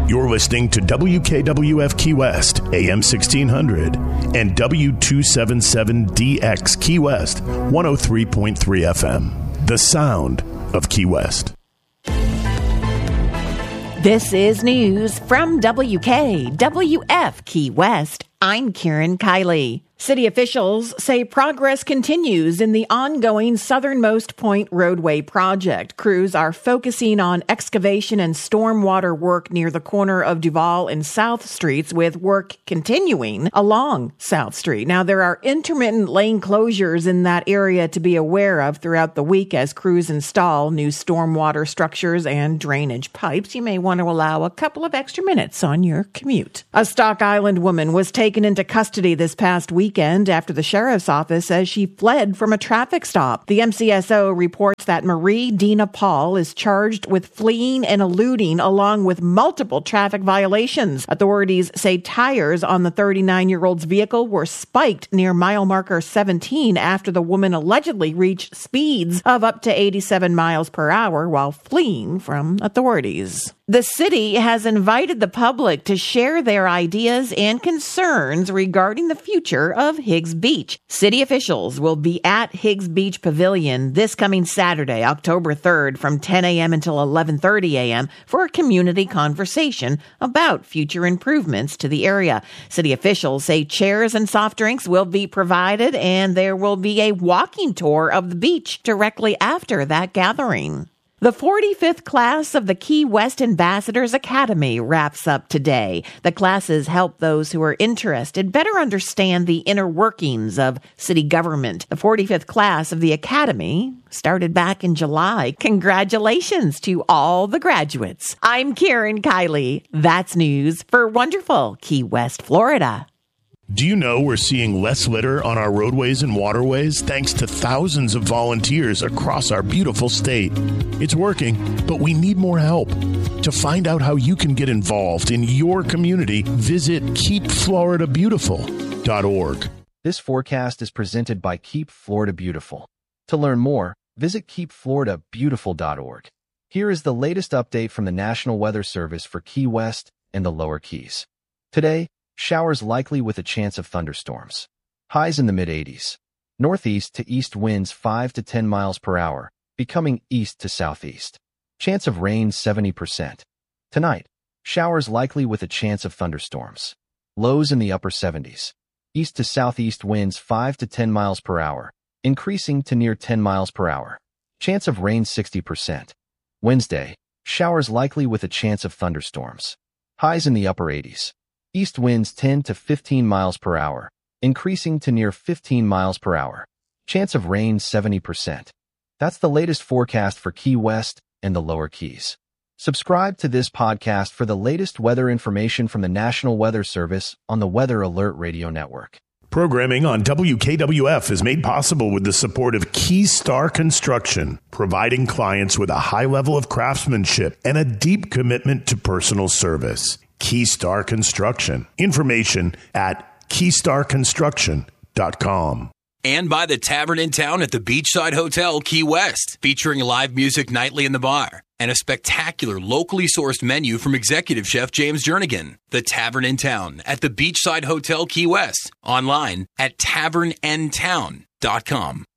You're listening to WKWF Key West, AM 1600, and W277DX Key West, 103.3 FM. The sound of Key West. This is news from WKWF Key West. I'm Karen Kiley. City officials say progress continues in the ongoing Southernmost Point roadway project. Crews are focusing on excavation and stormwater work near the corner of Duval and South Streets, with work continuing along South Street. Now, there are intermittent lane closures in that area to be aware of throughout the week as crews install new stormwater structures and drainage pipes. You may want to allow a couple of extra minutes on your commute. A Stock Island woman was taken into custody this past weekend after the sheriff's office says she fled from a traffic stop. The MCSO reports that Marie Dina Paul is charged with fleeing and eluding along with multiple traffic violations. Authorities say tires on the 39-year-old's vehicle were spiked near mile marker 17 after the woman allegedly reached speeds of up to 87 miles per hour while fleeing from authorities. The city has invited the public to share their ideas and concerns regarding the future of Higgs Beach. City officials will be at Higgs Beach Pavilion this coming Saturday, October 3rd, from 10 a.m. until 11:30 a.m. for a community conversation about future improvements to the area. City officials say chairs and soft drinks will be provided, and there will be a walking tour of the beach directly after that gathering. The 45th class of the Key West Ambassadors Academy wraps up today. The classes help those who are interested better understand the inner workings of city government. The 45th class of the Academy started back in July. Congratulations to all the graduates. I'm Karen Kiley. That's news for wonderful Key West, Florida. Do you know we're seeing less litter on our roadways and waterways thanks to thousands of volunteers across our beautiful state? It's working, but we need more help. To find out how you can get involved in your community, visit keepfloridabeautiful.org. This forecast is presented by Keep Florida Beautiful. To learn more, visit keepfloridabeautiful.org. Here is the latest update from the National Weather Service for Key West and the Lower Keys. Today, showers likely with a chance of thunderstorms. Highs in the mid-80s. Northeast to east winds 5 to 10 miles per hour, becoming east to southeast. Chance of rain 70%. Tonight, showers likely with a chance of thunderstorms. Lows in the upper 70s. East to southeast winds 5 to 10 miles per hour, increasing to near 10 miles per hour. Chance of rain 60%. Wednesday, showers likely with a chance of thunderstorms. Highs in the upper 80s. East winds 10 to 15 miles per hour, increasing to near 15 miles per hour. Chance of rain 70%. That's the latest forecast for Key West and the Lower Keys. Subscribe to this podcast for the latest weather information from the National Weather Service on the Weather Alert Radio Network. Programming on WKWF is made possible with the support of Keystar Construction, providing clients with a high level of craftsmanship and a deep commitment to personal service. Keystar Construction. Information at keystarconstruction.com. And by the Tavern in Town at the Beachside Hotel, Key West, featuring live music nightly in the bar and a spectacular locally sourced menu from executive chef James Jernigan. The Tavern in Town at the Beachside Hotel, Key West. Online at tavernandtown.com.